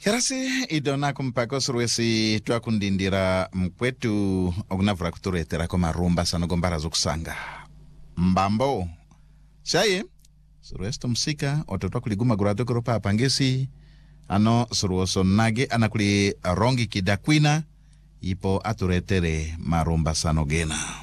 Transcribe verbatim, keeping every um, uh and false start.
Karasi idona kumpako suruesi tuwa kundindira mkwetu ogunavura kuturetera ko marumba sanogombara zokusanga. Mbambo. Shaye, suruesi tumsika ototwa kuliguma gurado kuropa apangesi. Ano suruoso nage anakuli rongi kidakwina. Ipo aturetere marumba sanogena.